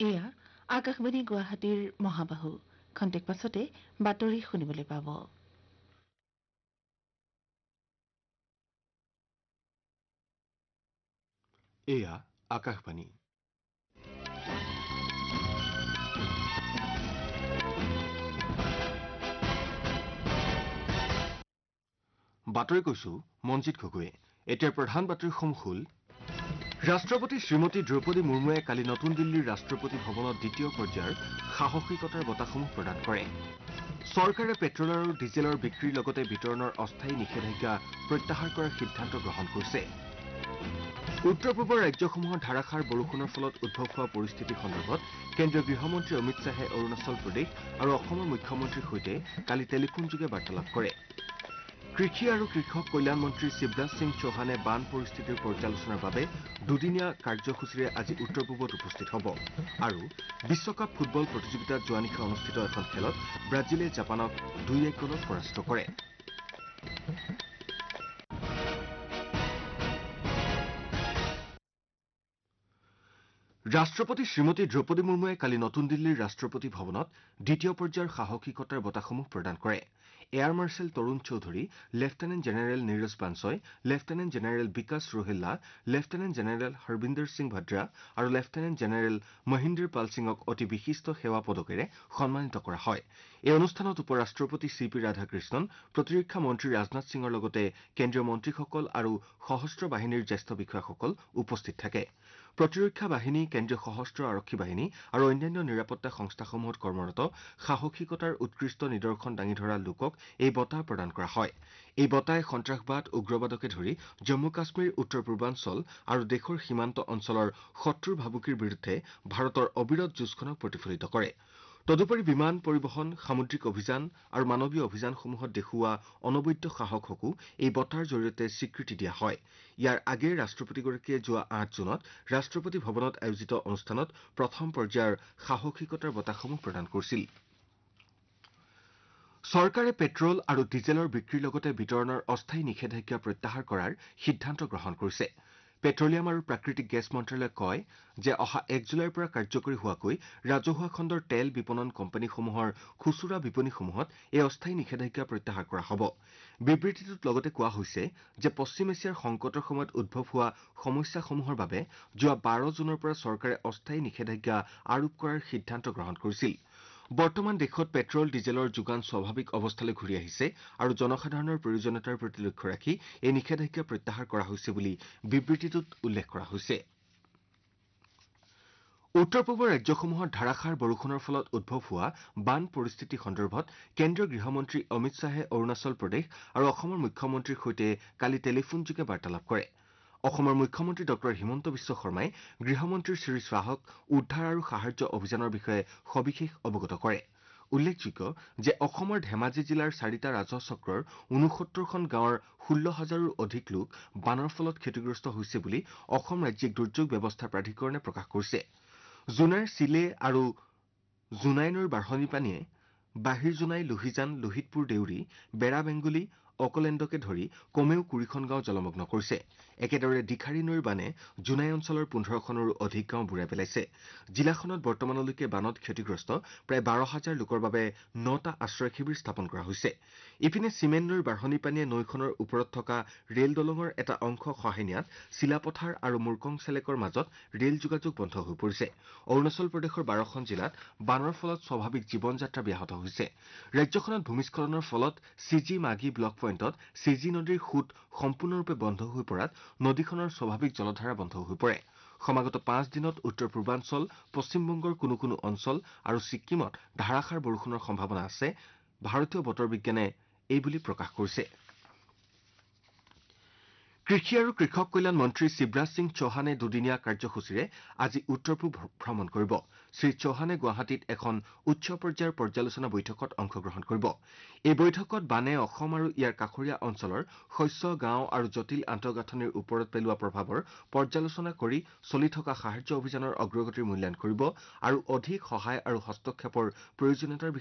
এয়া আকাশবাণী গুৱাহাটীৰ মহাবাহু খন্তেক পাছতে বাতৰি শুনিবলৈ পাব। এয়া আকাশবাণী। বাতৰি কৈছো মনজিত গগৈয়ে। এতিয়া প্ৰধান বাতৰিসমূহ হ'ল ৰাষ্ট্ৰপতি শ্ৰীমতী দ্ৰৌপদী মুৰ্মুৱে কালি নতুন দিল্লীৰ ৰাষ্ট্ৰপতি ভৱনত দ্বিতীয় পৰ্যায়ৰ সাহসিকতাৰ বঁটাসমূহ প্ৰদান কৰে। চৰকাৰে পেট্ৰল আৰু ডিজেলৰ বিক্ৰীৰ লগতে বিতৰণৰ অস্থায়ী নিষেধাজ্ঞা প্ৰত্যাহাৰ কৰাৰ সিদ্ধান্ত গ্ৰহণ কৰিছে। উত্তৰ পূবৰ ৰাজ্যসমূহৰ ধাৰাসাৰ বৰষুণৰ ফলত উদ্ভৱ হোৱা পৰিস্থিতি সন্দৰ্ভত কেন্দ্ৰীয় গৃহমন্ত্ৰী অমিত শ্বাহে অৰুণাচল প্ৰদেশ আৰু অসমৰ মুখ্যমন্ত্ৰীৰ সৈতে কালি টেলিফোনযোগে বাৰ্তালাপ কৰে। কৃষি আৰু কৃষক কল্যাণ মন্ত্ৰী শিৱৰাজ সিং চৌহানে বান পৰিস্থিতিৰ পৰ্যালোচনাৰ বাবে দুদিনীয়া কাৰ্যসূচীৰে আজি উত্তৰ পূবত উপস্থিত হ'ব। আৰু বিশ্বকাপ ফুটবল প্ৰতিযোগিতাত যোৱা নিশা অনুষ্ঠিত এখন খেলত ব্ৰাজিলে জাপানক 2-1 গ'লত পৰাস্ত কৰে। ৰাষ্ট্ৰপতি শ্ৰীমতী দ্ৰৌপদী মুৰ্মুৱে কালি নতুন দিল্লীৰ ৰাষ্ট্ৰপতি ভৱনত দ্বিতীয় পৰ্যায়ৰ সাহসিকতাৰ বঁটাসমূহ প্ৰদান কৰে। এয়াৰ মাৰ্শ্বেল তৰুণ Choudhury, lieutenant general Neeraj বানছয়, lieutenant general বিকাশ ৰোহেল্লা, লেফটেনেণ্ট জেনেৰেল হৰবিন্দৰ সিং ভাদ্ৰা আৰু লেফটেনেণ্ট জেনেৰেল মহিন্দৰ পাল সিঙক অতি বিশিষ্ট সেৱা পদকেৰে সন্মানিত কৰা হয়। এই অনুষ্ঠানত উপ ৰাষ্ট্ৰপতি চি.পি. ৰাধাকৃষ্ণন, প্ৰতিৰক্ষা মন্ত্ৰী ৰাজনাথ সিঙৰ লগতে কেন্দ্ৰীয় মন্ত্ৰীসকল আৰু সশস্ত্ৰ বাহিনীৰ জ্যেষ্ঠ বিষয়াসকল উপস্থিত থাকে। প্ৰতিৰক্ষা বাহিনী, কেন্দ্ৰীয় সশস্ত্ৰ আৰক্ষী বাহিনী আৰু অন্যান্য নিৰাপত্তা সংস্থাসমূহত কৰ্মৰত সাহসিকতাৰ উৎকৃষ্ট নিদৰ্শন দাঙি ধৰা লোকক এই বঁটা প্ৰদান কৰা হয়। এই বঁটাই সন্ত্ৰাসবাদ, উগ্ৰবাদকে ধৰি জম্মু কাশ্মীৰ, উত্তৰ পূৰ্বাঞ্চল আৰু দেশৰ সীমান্ত অঞ্চলৰ শত্ৰুৰ ভাবুকিৰ বিৰুদ্ধে ভাৰতৰ অবিৰত যুঁজখনক প্ৰতিফলিত কৰে। তদুপৰি বিমান পৰিবহণ, সামুদ্ৰিক অভিযান আৰু মানৱীয় অভিযানসমূহত দেখুওৱা অনবদ্য সাহসকো এই বঁটাৰ জৰিয়তে স্বীকৃতি দিয়া হয়। ইয়াৰ আগেয়ে ৰাষ্ট্ৰপতিগৰাকীয়ে যোৱা 8 জুনত ৰাষ্ট্ৰপতি ভৱনত আয়োজিত অনুষ্ঠানত প্ৰথম পৰ্যায়ৰ সাহসিকতাৰ বঁটাসমূহ প্ৰদান কৰিছিল। চৰকাৰে পেট্ৰল আৰু ডিজেলৰ বিক্ৰীৰ লগতে বিতৰণৰ অস্থায়ী নিষেধাজ্ঞা প্ৰত্যাহাৰ কৰাৰ সিদ্ধান্ত গ্ৰহণ কৰিছে। পেট্ৰলিয়াম আৰু প্ৰাকৃতিক গেছ মন্ত্ৰালয়ে কয় যে অহা 1 জুলাইৰ পৰা কাৰ্যকৰী হোৱাকৈ ৰাজহুৱা খণ্ডৰ তেল বিপণন কোম্পানীসমূহৰ খুচুৰা বিপণীসমূহত এই অস্থায়ী নিষেধাজ্ঞা প্ৰত্যাহাৰ কৰা হ'ব। বিবৃতিটোত লগতে কোৱা হৈছে যে পশ্চিম এছিয়াৰ সংকটৰ সময়ত উদ্ভৱ হোৱা সমস্যাসমূহৰ বাবে যোৱা 12 জুনৰ পৰা চৰকাৰে অস্থায়ী নিষেধাজ্ঞা আৰোপ কৰাৰ সিদ্ধান্ত গ্ৰহণ কৰিছিল। বৰ্তমান দেশত পেট্ৰল, ডিজেলৰ যোগান স্বাভাৱিক অৱস্থালৈ ঘূৰি আহিছে আৰু জনসাধাৰণৰ প্ৰয়োজনীয়তাৰ প্ৰতি লক্ষ্য ৰাখি এই নিষেধাজ্ঞা প্ৰত্যাহাৰ কৰা হৈছে বুলি বিবৃতিটোত উল্লেখ কৰা হৈছে। উত্তৰ পূবৰ ৰাজ্যসমূহত ধাৰাসাৰ বৰষুণৰ ফলত উদ্ভৱ হোৱা বান পৰিস্থিতি সন্দৰ্ভত কেন্দ্ৰীয় গৃহমন্ত্ৰী অমিত শ্বাহে অৰুণাচল প্ৰদেশ আৰু অসমৰ মুখ্যমন্ত্ৰীৰ সৈতে কালি টেলিফোনযোগে বাৰ্তালাপ কৰে। অসমৰ মুখ্যমন্ত্ৰী ড হিমন্ত বিশ্ব শৰ্মাই গৃহমন্ত্ৰী শ্ৰী শ্বাহক উদ্ধাৰ আৰু সাহায্য অভিযানৰ বিষয়ে সবিশেষ অৱগত কৰে। উল্লেখযোগ্য যে অসমৰ ধেমাজি জিলাৰ 4টা ৰাজহ চক্ৰৰ 69খন গাঁৱৰ 16,000ৰো অধিক লোক বানৰ ফলত ক্ষতিগ্ৰস্ত হৈছে বুলি অসম ৰাজ্যিক দুৰ্যোগ ব্যৱস্থা প্ৰাধিকৰণে প্ৰকাশ কৰিছে। জোনাইৰ চিলে আৰু জোনাই নৈৰ বাঢ়নি পানীয়ে বাহিৰ জোনাই, লোহিজান, লোহিতপুৰ দেউৰী, বেৰা বেংগুলী, অকলেণ্ডকে ধৰি কমেও 20খন গাঁও জলমগ্ন কৰিছে। একেদৰে দীখাৰী নৈৰ বানে জোনাই অঞ্চলৰ 15খনৰো অধিক গাঁও বুৰাই পেলাইছে। জিলাখনত বৰ্তমানলৈকে বানত ক্ষতিগ্ৰস্ত প্ৰায় 12,000 লোকৰ বাবে 9টা আশ্ৰয় শিবিৰ স্থাপন কৰা হৈছে। ইপিনে চিমেন নৈৰ বাঢ়নি পানীয়ে নৈখনৰ ওপৰত থকা ৰেল দলঙৰ এটা অংশ খহাই নিয়াত চিলাপথাৰ আৰু মুৰকং চেলেকৰ মাজত ৰেল যোগাযোগ বন্ধ হৈ পৰিছে। অৰুণাচল প্ৰদেশৰ 12খন জিলাত বানৰ ফলত স্বাভাৱিক জীৱন যাত্ৰা ব্যাহত হৈছে। ৰাজ্যখনত ভূমিস্খলনৰ ফলত চিজি মাগি ব্লক পইণ্টত চিজি নদীৰ সোঁত সম্পূৰ্ণৰূপে বন্ধ হৈ পৰাত নদীখনৰ স্বাভাৱিক জলধাৰা বন্ধ হৈ পৰে। সমাগত 5 দিনত উত্তৰ পূৰ্বাঞ্চল, পশ্চিমবংগৰ কোনো কোনো অঞ্চল আৰু ছিক্কিমত ধাৰাসাৰ বৰষুণৰ সম্ভাৱনা আছে, ভাৰতীয় বতৰ বিজ্ঞানে এইবুলি প্ৰকাশ কৰিছে। কৃষি আৰু কৃষক কল্যাণ মন্ত্ৰী শিৱৰাজ সিং চৌহানে দুদিনীয়া কাৰ্যসূচীৰে আজি উত্তৰ পূব ভ্ৰমণ কৰিব। শ্ৰীচৌহানে গুৱাহাটীত এখন উচ্চ পৰ্যায়ৰ পৰ্যালোচনা বৈঠকত অংশগ্ৰহণ কৰিব। এই বৈঠকত বানে অসম আৰু ইয়াৰ কাষৰীয়া অঞ্চলৰ শস্য, গাঁও আৰু জটিল আন্তঃগাঁথনিৰ ওপৰত পেলোৱা প্ৰভাৱৰ পৰ্যালোচনা কৰি চলি থকা সাহায্য অভিযানৰ অগ্ৰগতিৰ মূল্যায়ন কৰিব আৰু অধিক সহায় আৰু হস্তক্ষেপৰ প্ৰয়োজনীয়তাৰ